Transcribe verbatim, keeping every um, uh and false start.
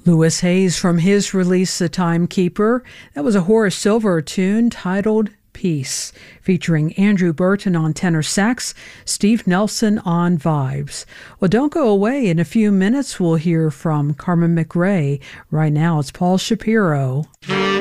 Louis Hayes from his release The Timekeeper. That was a Horace Silver tune titled Peace, featuring Andrew Burton on tenor sax, Steve Nelson on vibes. Well, don't go away. In a few minutes, we'll hear from Carmen McRae. Right now, it's Paul Shapiro.